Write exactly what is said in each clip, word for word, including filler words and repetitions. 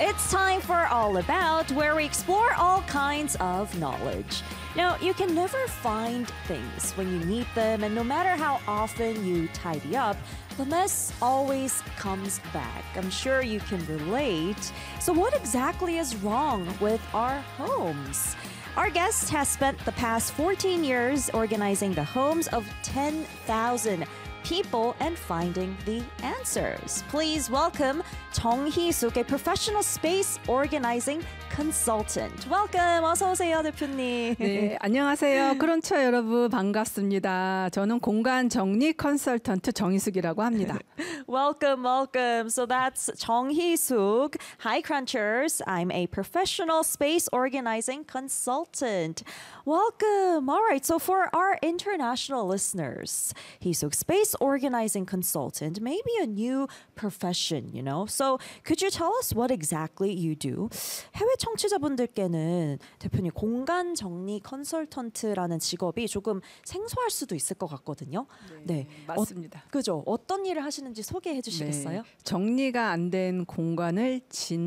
It's time for All About, where we explore all kinds of knowledge. Now, you can never find things when you need them, and no matter how often you tidy up, the mess always comes back. I'm sure you can relate. So what exactly is wrong with our homes? Our guest has spent the past fourteen years organizing the homes of ten thousand people and finding the answers. Please welcome Jung Hee-suk, a professional space organizing consultant. Welcome. 어서 오세요, 대표님. 네, 안녕하세요. 크론처 여러분 반갑습니다. 저는 공간 정리 컨설턴트 정희숙이라고 합니다. Welcome, welcome. So that's Jung Hee-suk. Hi, Crunchers. I'm a professional space organizing consultant. Welcome. All right. So for our international listeners, Hee-suk, space organizing consultant may be a new profession, you know. So could you tell us what exactly you do? 해외 청취자분들께는 대표님 공간 정리 컨설턴트라는 직업이 조금 생소할 수도 있을 것 같거든요. 네, 네. 맞습니다. 어, 그죠? 어떤 일을 하시는지 소개해 주시겠어요? 네, 정리가 안 된 공간을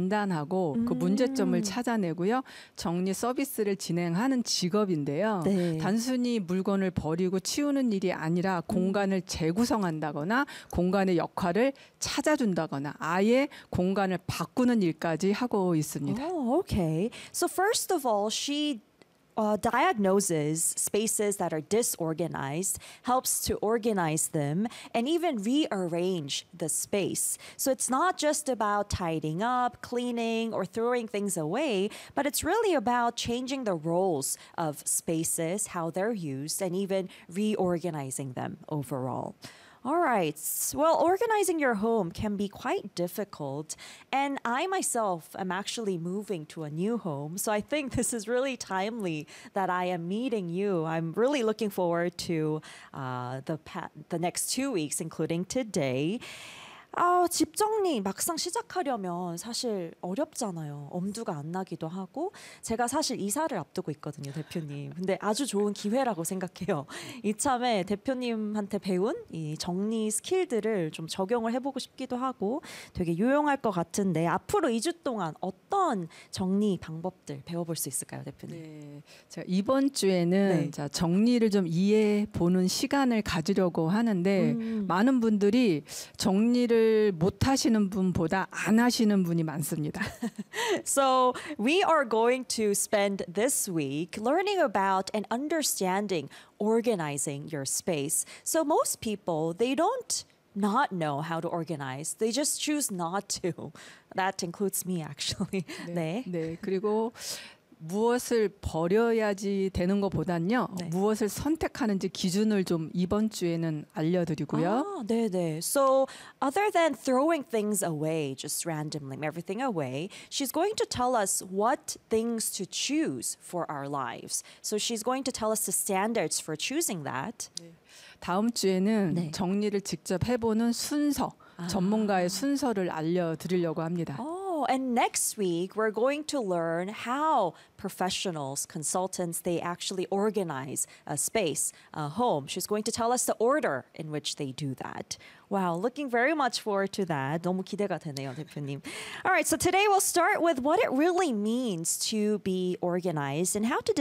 진단하고 음. 그 문제점을 찾아내고요. 정리 서비스를 진행하는 직업인데요. 네. 단순히 물건을 버리고 치우는 일이 아니라 음. 공간을 재구성한다거나 공간의 역할을 찾아준다거나 아예 공간을 바꾸는 일까지 하고 있습니다. Oh, okay. So first of all, she Uh, diagnoses spaces that are disorganized, helps to organize them, and even rearrange the space. So it's not just about tidying up, cleaning, or throwing things away, but it's really about changing the roles of spaces, how they're used, and even reorganizing them overall. All right. Well, organizing your home can be quite difficult. And I myself am actually moving to a new home. So I think this is really timely that I am meeting you. I'm really looking forward to uh, the, pa- the next two weeks, including today. 아, 집 정리 막상 시작하려면 사실 어렵잖아요. 엄두가 안 나기도 하고 제가 사실 이사를 앞두고 있거든요, 대표님. 근데 아주 좋은 기회라고 생각해요. 이참에 대표님한테 배운 이 정리 스킬들을 좀 적용을 해보고 싶기도 하고 되게 유용할 것 같은데 앞으로 이 주 동안 어떤 정리 방법들 배워볼 수 있을까요, 대표님? 네, 자, 이번 주에는 네. 자, 정리를 좀 이해해 보는 시간을 가지려고 하는데 음. 많은 분들이 정리를 못 하시는 분보다 안 하시는 분이 많습니다. So we are going to spend this week learning about and understanding organizing your space. So most people, they don't not know how to organize. They just choose not to. That includes me, actually. 네. 네. 네. 그리고 무엇을 버려야지 되는 것보단요. 네. 무엇을 선택하는지 기준을 좀 이번 주에는 알려드리고요. 아, 네네. So other than throwing things away, just randomly, everything away, she's going to tell us what things to choose for our lives. So she's going to tell us the standards for choosing that. 네. 다음 주에는 네. 정리를 직접 해보는 순서, 아. 전문가의 순서를 알려드리려고 합니다. Oh, and next week we're going to learn how professionals, consultants, they actually organize a space, a home. She's going to tell us the order in which they do that. Wow, looking very much forward to that. 너무 기대가 되네요, 대표님. All right, so today we'll start with what it really means to be organized and how to